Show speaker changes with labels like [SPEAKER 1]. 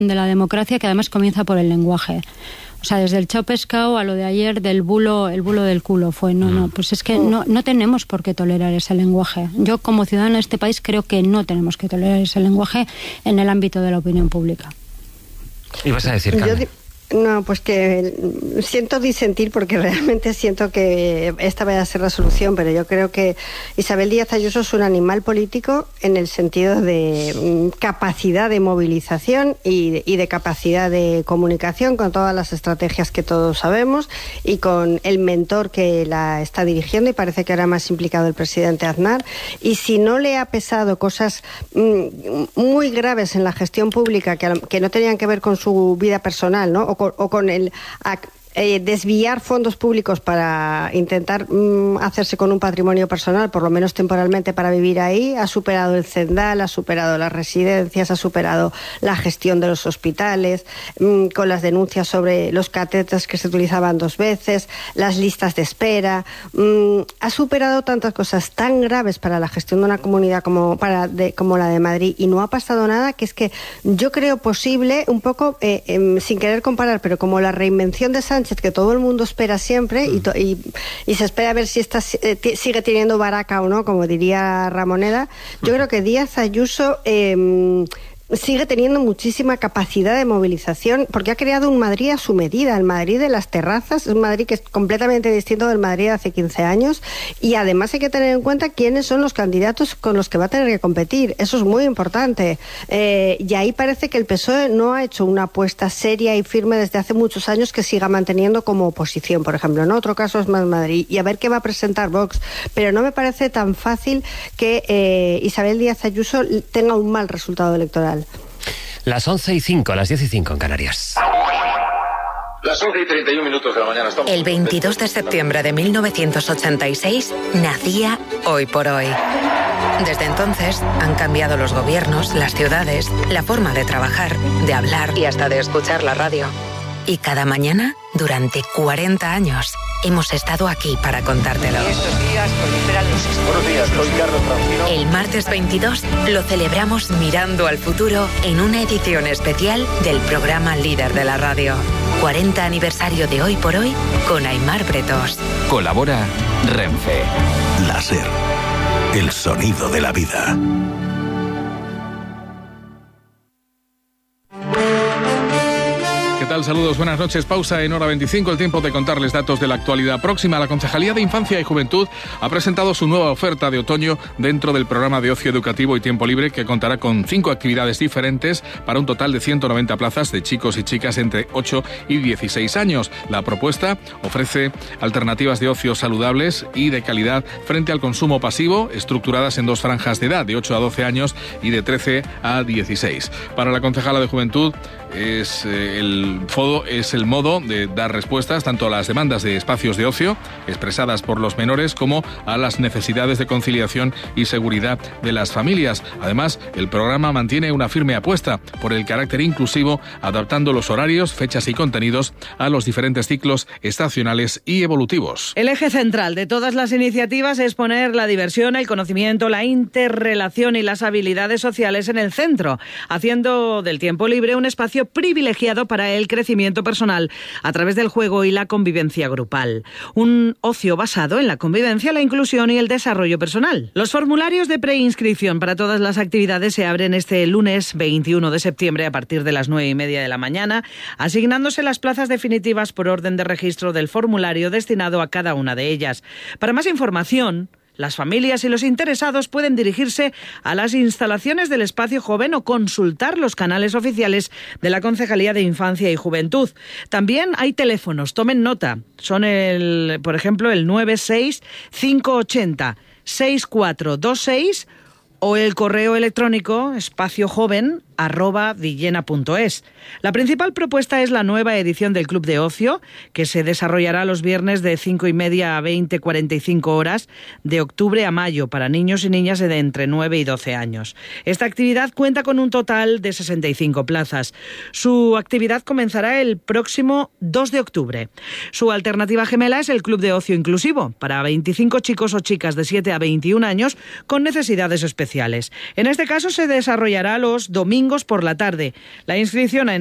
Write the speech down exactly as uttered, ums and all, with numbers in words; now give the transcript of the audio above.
[SPEAKER 1] de la democracia, que además comienza por el lenguaje. O sea, desde el chao pescado a lo de ayer del bulo, el bulo del culo fue, no, no, pues es que no, no tenemos por qué tolerar ese lenguaje. Yo como ciudadana de este país creo que no tenemos que tolerar ese lenguaje en el ámbito de la opinión pública.
[SPEAKER 2] ¿Y vas a decir, Carmen?
[SPEAKER 3] No, pues que siento disentir porque realmente siento que esta vaya a ser la solución, pero yo creo que Isabel Díaz Ayuso es un animal político en el sentido de capacidad de movilización y de, y de capacidad de comunicación con todas las estrategias que todos sabemos y con el mentor que la está dirigiendo, y parece que ahora más implicado el presidente Aznar. Y si no le ha pesado cosas muy graves en la gestión pública que, que no tenían que ver con su vida personal, ¿no? O o con el eh, desviar fondos públicos para intentar mm, hacerse con un patrimonio personal, por lo menos temporalmente, para vivir ahí, ha superado el Cendal, ha superado las residencias, ha superado la gestión de los hospitales, mm, con las denuncias sobre los catéteres que se utilizaban dos veces, las listas de espera, mm, ha superado tantas cosas tan graves para la gestión de una comunidad como, para de, como la de Madrid, y no ha pasado nada, que es que yo creo posible, un poco, eh, eh, sin querer comparar, pero como la reinvención de Sánchez, que todo el mundo espera siempre, y, to- y, y se espera a ver si esta eh, t- sigue teniendo baraca o no, como diría Ramoneda. Yo creo que Díaz Ayuso eh, sigue teniendo muchísima capacidad de movilización, porque ha creado un Madrid a su medida, el Madrid de las terrazas, un Madrid que es completamente distinto del Madrid de hace quince años, y además hay que tener en cuenta quiénes son los candidatos con los que va a tener que competir. Eso es muy importante. Eh, y ahí parece que el P S O E no ha hecho una apuesta seria y firme desde hace muchos años que siga manteniendo como oposición, por ejemplo. En otro caso es Más Madrid, y a ver qué va a presentar Vox. Pero no me parece tan fácil que eh, Isabel Díaz Ayuso tenga un mal resultado electoral.
[SPEAKER 2] Las once y cinco, las diez y cinco en Canarias.
[SPEAKER 4] Las once y treinta y un minutos de la mañana. Estamos
[SPEAKER 5] El veintidós de septiembre de mil novecientos ochenta y seis nacía Hoy por Hoy. Desde entonces han cambiado los gobiernos, las ciudades, la forma de trabajar, de hablar y hasta de escuchar la radio. Y cada mañana, durante cuarenta años, hemos estado aquí para contártelo.
[SPEAKER 6] Estos días proliferan los...
[SPEAKER 4] Buenos días, soy Carlos Francino.
[SPEAKER 5] El martes veintidós lo celebramos mirando al futuro en una edición especial del programa líder de la radio. cuarenta aniversario de Hoy por Hoy con Aimar Bretos.
[SPEAKER 7] Colabora Renfe. Láser. El sonido de la vida.
[SPEAKER 8] ¿Qué tal? Saludos, buenas noches. Pausa en hora veinticinco, el tiempo de contarles datos de la actualidad próxima. La Concejalía de Infancia y Juventud ha presentado su nueva oferta de otoño dentro del programa de ocio educativo y tiempo libre, que contará con cinco actividades diferentes para un total de ciento noventa plazas de chicos y chicas entre ocho y dieciséis años. La propuesta ofrece alternativas de ocio saludables y de calidad frente al consumo pasivo, estructuradas en dos franjas de edad, de ocho a doce años y de trece a dieciséis. Para la concejala de Juventud, es eh, el FODO es el modo de dar respuestas tanto a las demandas de espacios de ocio expresadas por los menores como a las necesidades de conciliación y seguridad de las familias. Además, el programa mantiene una firme apuesta por el carácter inclusivo, adaptando los horarios, fechas y contenidos a los diferentes ciclos estacionales y evolutivos.
[SPEAKER 9] El eje central de todas las iniciativas es poner la diversión, el conocimiento, la interrelación y las habilidades sociales en el centro, haciendo del tiempo libre un espacio privilegiado para el crecimiento personal a través del juego y la convivencia grupal. Un ocio basado en la convivencia, la inclusión y el desarrollo personal. Los formularios de preinscripción para todas las actividades se abren este lunes veintiuno de septiembre a partir de las nueve y media de la mañana, asignándose las plazas definitivas por orden de registro del formulario destinado a cada una de ellas. Para más información, las familias y los interesados pueden dirigirse a las instalaciones del Espacio Joven o consultar los canales oficiales de la Concejalía de Infancia y Juventud. También hay teléfonos, tomen nota. Son, el, por ejemplo, el nueve seis cinco ocho cero seis cuatro dos seis o el correo electrónico espaciojoven arroba villena punto es. La principal propuesta es la nueva edición del Club de Ocio, que se desarrollará los viernes de cinco y media a veinte cuarenta y cinco horas, de octubre a mayo, para niños y niñas de entre nueve y doce años. Esta actividad cuenta con un total de sesenta y cinco plazas. Su actividad comenzará el próximo dos de octubre. Su alternativa gemela es el Club de Ocio Inclusivo, para veinticinco chicos o chicas de siete a veintiún años con necesidades especiales. En este caso se desarrollará los domingos domingos por la tarde. La inscripción en